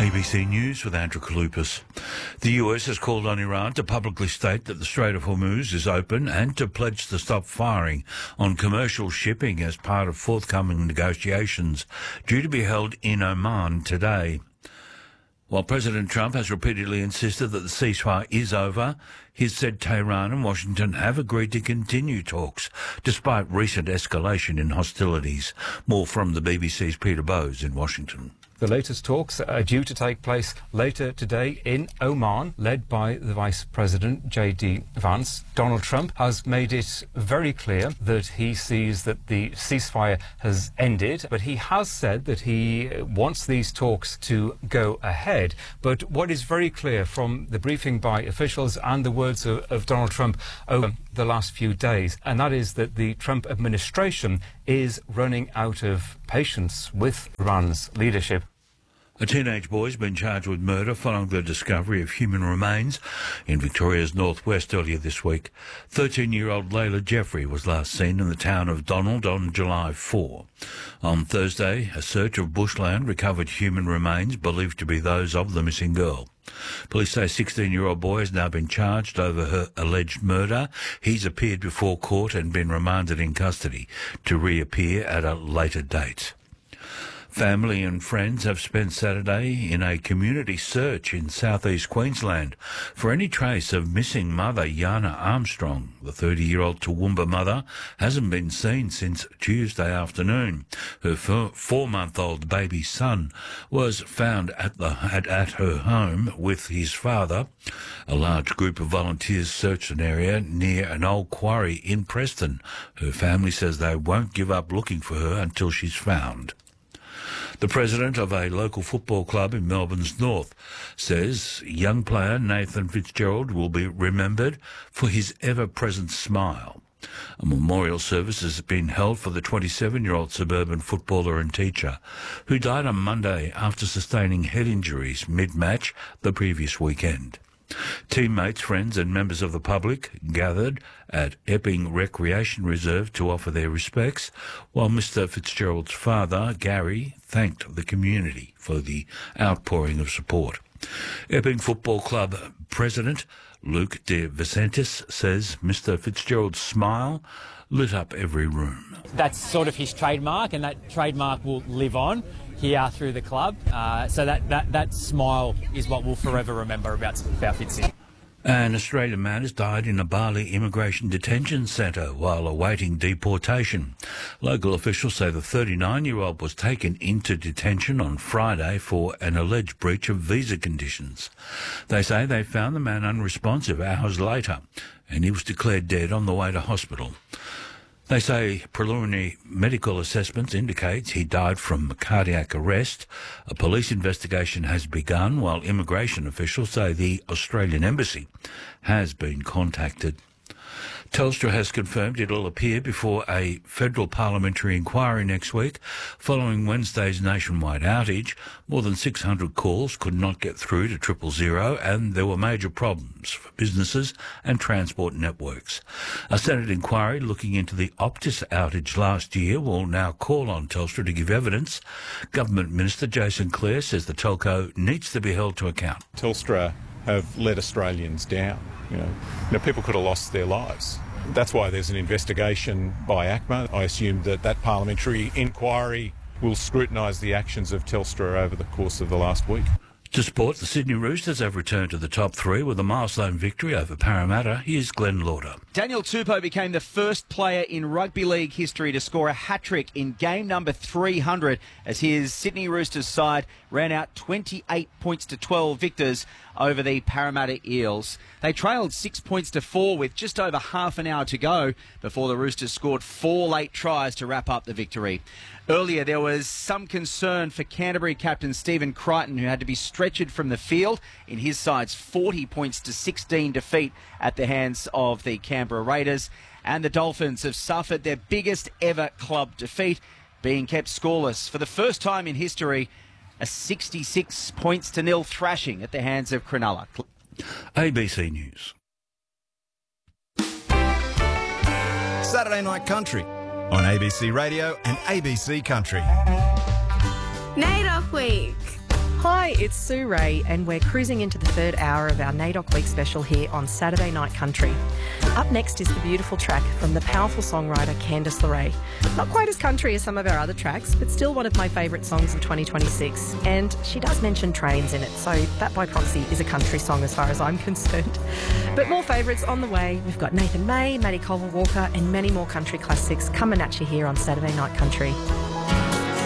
ABC News with Andrew Kalupas. The US has called on Iran to publicly state that the Strait of Hormuz is open and to pledge to stop firing on commercial shipping as part of forthcoming negotiations due to be held in Oman today. While President Trump has repeatedly insisted that the ceasefire is over, he's said Tehran and Washington have agreed to continue talks despite recent escalation in hostilities. More from the BBC's Peter Bowes in Washington. The latest talks are due to take place later today in Oman, led by the Vice President, J.D. Vance. Donald Trump has made it very clear that he sees that the ceasefire has ended, but he has said that he wants these talks to go ahead. But what is very clear from the briefing by officials and the words of Donald Trump over the last few days, and that is that the Trump administration is running out of patience with Iran's leadership. A teenage boy has been charged with murder following the discovery of human remains in Victoria's northwest earlier this week. 13-year-old Layla Jeffrey was last seen in the town of Donald on July 4. On Thursday, a search of bushland recovered human remains believed to be those of the missing girl. Police say a 16-year-old boy has now been charged over her alleged murder. He's appeared before court and been remanded in custody to reappear at a later date. Family and friends have spent Saturday in a community search in southeast Queensland for any trace of missing mother Yana Armstrong. The 30-year-old Toowoomba mother hasn't been seen since Tuesday afternoon. Her 4-month-old baby son was found at her home with his father. A large group of volunteers searched an area near an old quarry in Preston. Her family says they won't give up looking for her until she's found. The president of a local football club in Melbourne's north says young player Nathan Fitzgerald will be remembered for his ever-present smile. A memorial service has been held for the 27-year-old suburban footballer and teacher who died on Monday after sustaining head injuries mid-match the previous weekend. Teammates, friends and members of the public gathered at Epping Recreation Reserve to offer their respects, while Mr Fitzgerald's father, Gary, thanked the community for the outpouring of support. Epping Football Club President Luke De Vicentis says Mr Fitzgerald's smile lit up every room. That's sort of his trademark, and that trademark will live on here through the club. So that smile is what we'll forever remember about Fitzy. An Australian man has died in a Bali immigration detention centre while awaiting deportation. Local officials say the 39-year-old was taken into detention on Friday for an alleged breach of visa conditions. They say they found the man unresponsive hours later, and he was declared dead on the way to hospital. They say preliminary medical assessments indicate he died from cardiac arrest. A police investigation has begun, while immigration officials say the Australian Embassy has been contacted. Telstra has confirmed it'll appear before a federal parliamentary inquiry next week following Wednesday's nationwide outage. More than 600 calls could not get through to 000 and there were major problems for businesses and transport networks. A Senate inquiry looking into the Optus outage last year will now call on Telstra to give evidence. Government Minister Jason Clare says the telco needs to be held to account. Telstra have let Australians down. You know, people could have lost their lives. That's why there's an investigation by ACMA. I assume that parliamentary inquiry will scrutinise the actions of Telstra over the course of the last week. To sport, the Sydney Roosters have returned to the top three with a milestone victory over Parramatta. Here's Glenn Lauder. Daniel Tupou became the first player in rugby league history to score a hat-trick in game number 300 as his Sydney Roosters side ran out 28 points to 12 victors over the Parramatta Eels. They trailed 6 points to 4 with just over half an hour to go before the Roosters scored 4 late tries to wrap up the victory. Earlier, there was some concern for Canterbury captain Stephen Crichton, who had to be stretchered from the field in his side's 40 points to 16 defeat at the hands of the Canberra Raiders. And the Dolphins have suffered their biggest ever club defeat, being kept scoreless for the first time in history, a 66 points to 0 thrashing at the hands of Cronulla. ABC News. Saturday Night Country on ABC Radio and ABC Country. NAIDOC Week. Hi, it's Sue Ray, and we're cruising into the third hour of our NAIDOC Week special here on Saturday Night Country. Up next is the beautiful track from the powerful songwriter Candice LeRae. Not quite as country as some of our other tracks, but still one of my favourite songs of 2026. And she does mention trains in it, so that by proxy is a country song as far as I'm concerned. But more favourites on the way. We've got Nathan May, Maddie Culver Walker, and many more country classics coming at you here on Saturday Night Country.